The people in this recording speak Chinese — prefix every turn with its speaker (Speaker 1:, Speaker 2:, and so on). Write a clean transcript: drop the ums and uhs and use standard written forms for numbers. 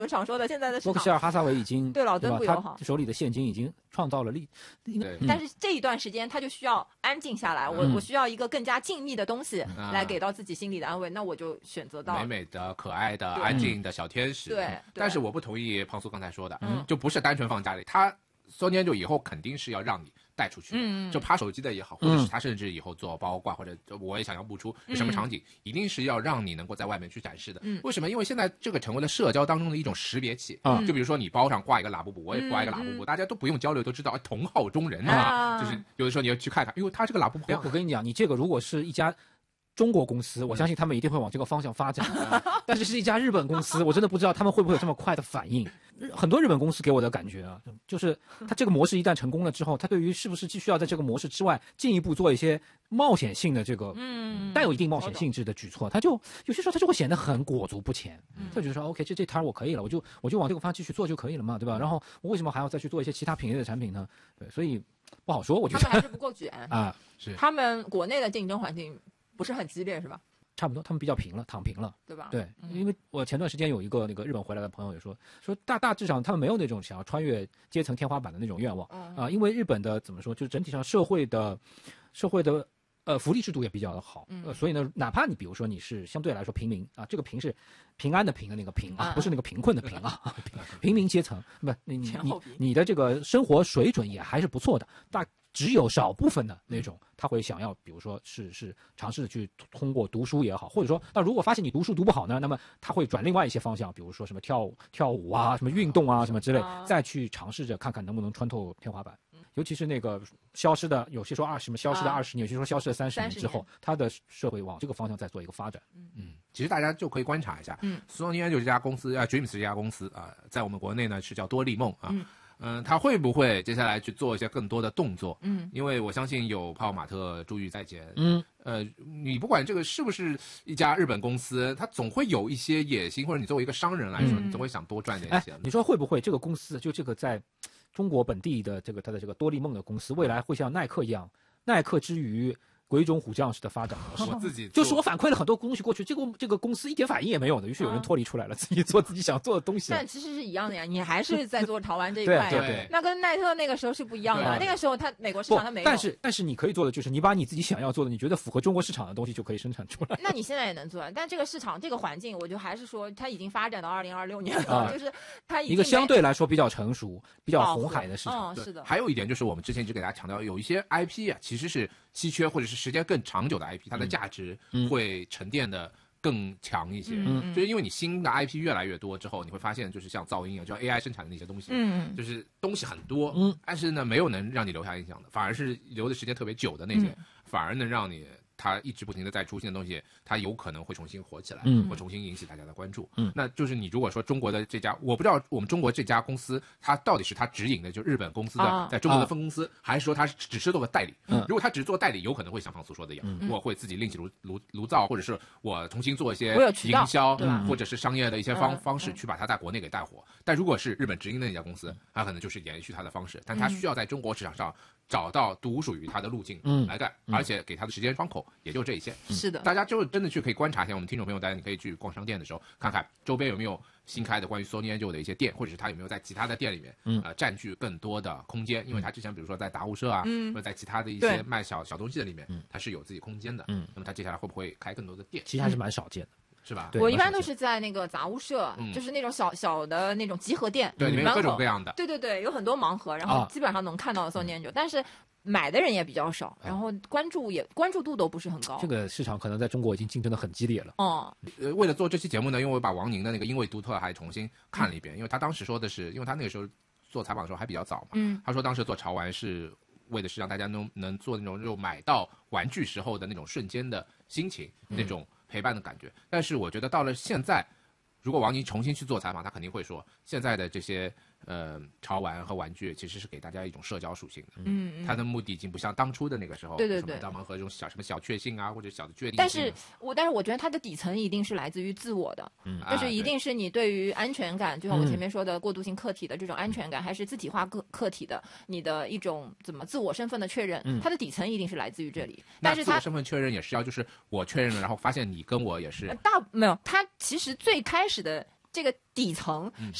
Speaker 1: 们常说的现在的市场，
Speaker 2: 伯克希尔哈撒韦已经
Speaker 1: 对老登不友好，
Speaker 2: 他手里的现金已经创造了
Speaker 1: 但是这一段时间他就需要安静下来，我需要一个更加静谧的东西来给到自己心里的安慰，那我就选择到
Speaker 3: 美美的、可爱的、安静的小天使。
Speaker 1: 对，
Speaker 3: 但是我不同意胖苏刚才说的，就不是单纯放家里，他Sony就以后肯定是要让你带出去，就趴手机的也好，或者是他甚至以后做包挂，或者我也想要不出什么场景，一定是要让你能够在外面去展示的。为什么？因为现在这个成为了社交当中的一种识别器。就比如说你包上挂一个拉布布，我也挂一个拉布布，大家都不用交流都知道同好中人啊。就是有的时候你要去看看，他这个拉布布。
Speaker 2: 我跟你讲，你这个如果是一家中国公司，我相信他们一定会往这个方向发展。但是是一家日本公司，我真的不知道他们会不会有这么快的反应。很多日本公司给我的感觉啊，就是他这个模式一旦成功了之后，他对于是不是继续要在这个模式之外进一步做一些冒险性的这个，带有一定冒险性质的举措，他就有些时候他就会显得很裹足不前。他就说 OK， 这摊我可以了，我就往这个方向继续做就可以了嘛，对吧？然后我为什么还要再去做一些其他品类的产品呢？对，所以不好说，我觉得
Speaker 1: 他们还是不够卷
Speaker 2: 啊。
Speaker 3: 是他
Speaker 1: 们国内的竞争环境不是很激烈，是吧？
Speaker 2: 差不多，他们比较平了，躺平了，
Speaker 1: 对吧？
Speaker 2: 对，因为我前段时间有一个那个日本回来的朋友也说大致上他们没有那种想要穿越阶层天花板的那种愿望因为日本的怎么说，就是整体上社会的福利制度也比较的好，所以呢，哪怕你比如说你是相对来说平民啊，这个平是平安的平的那个平啊，不是那个贫困的贫啊，平民阶层，不，你的这个生活水准也还是不错的，只有少部分的那种，他会想要，比如说是尝试去通过读书也好，或者说，那如果发现你读书读不好呢，那么他会转另外一些方向，比如说什么跳舞啊，什么运动啊，什么之类，再去尝试着看看能不能穿透天花板。尤其是那个消失的，有些说什么消失的20年，有些说消失的30年之后，他的社会往这个方向再做一个发展。
Speaker 3: 其实大家就可以观察一下，Sony 这家公司Dreams 这家公司在我们国内呢是叫多利梦啊。他会不会接下来去做一些更多的动作？因为我相信有泡马特珠玉在前。你不管这个是不是一家日本公司，它总会有一些野心，或者你作为一个商人来说，你总会想多赚点钱。
Speaker 2: 你说会不会这个公司就这个在中国本地的这个它的这个多利梦的公司，未来会像耐克一样，耐克之于鬼冢虎将式的发展模式？
Speaker 3: 我自己
Speaker 2: 就是我反馈了很多东西过去，这个公司一点反应也没有的，于是有人脱离出来了，自己做自己想做的东西。
Speaker 1: 但其实是一样的呀，你还是在做潮玩这一块呀。
Speaker 2: 对，
Speaker 1: 那跟耐特那个时候是不一样的，那个时候美国市场它没有。
Speaker 2: 但是你可以做的就是你把你自己想要做的，你觉得符合中国市场的东西就可以生产出来。
Speaker 1: 那你现在也能做，但这个市场这个环境，我就还是说它已经发展到2026年了，就是它已经
Speaker 2: 一个相对来说比较成熟、比较红海的市场。
Speaker 1: 是的。
Speaker 3: 还有一点就是我们之前一直给大家强调，有一些 IP 其实是稀缺或者是时间更长久的 IP， 它的价值会沉淀的更强一些。就是因为你新的 IP 越来越多之后，你会发现就是像噪音就像 AI 生产的那些东西，就是东西很多，但是呢没有能让你留下印象的，反而是留的时间特别久的那些，反而能让你它一直不停的在出现的东西，它有可能会重新火起来，会重新引起大家的关注。那就是你如果说中国的这家，我不知道我们中国这家公司，它到底是它直营的，就日本公司的在中国的分公司，还是说它只是做个代理？如果它只是做代理，有可能会像胖苏说的一样，我会自己另起炉灶，或者是我重新做一些营销，或者是商业的一些方式去把它在国内给带火。但如果是日本直营的那家公司，它可能就是延续它的方式，但它需要在中国市场上找到独属于它的路径来干，而且给它的时间窗口也就这一些。
Speaker 1: 是的，
Speaker 3: 大家就真的去可以观察一下，我们听众朋友，大家你可以去逛商店的时候，看看周边有没有新开的关于 Sony Angel 的一些店，或者是它有没有在其他的店里面占据更多的空间，因为它之前比如说在达物社或者在其他的一些卖小东西的里面，它是有自己空间的。那么它接下来会不会开更多的店？
Speaker 2: 其实还是蛮少见的。
Speaker 3: 是吧？
Speaker 1: 我一般都是在那个杂物社，就是那种小的那种集合店，
Speaker 3: 对，里面有各种各样的。
Speaker 1: 对，有很多盲盒，然后基本上能看到Sony Angel，但是买的人也比较少，然后关注度都不是很高。
Speaker 2: 这个市场可能在中国已经竞争得很激烈了。
Speaker 3: 为了做这期节目呢，因为我把王宁的那个《因为独特》还重新看了一遍，因为他当时说的是，因为他那个时候做采访的时候还比较早嘛，他说当时做潮玩是为的是让大家能做那种就买到玩具时候的那种瞬间的心情，那种陪伴的感觉。但是我觉得到了现在，如果王宁重新去做采访，他肯定会说，现在的这些潮玩和玩具其实是给大家一种社交属性的。他的目的已经不像当初的那个时候，
Speaker 1: 对，
Speaker 3: 买到盲盒这种什么小确幸啊，或者小的确定性。
Speaker 1: 但是我觉得它的底层一定是来自于自我的，就是一定是你对于安全感，就像我前面说的过渡性客体的这种安全感，还是自体化客体的你的一种自我身份的确认，它的底层一定是来自于这里。但是它
Speaker 3: 自我身份确认也是要就是我确认了，然后发现你跟我也是
Speaker 1: 没有，它其实最开始的这个底层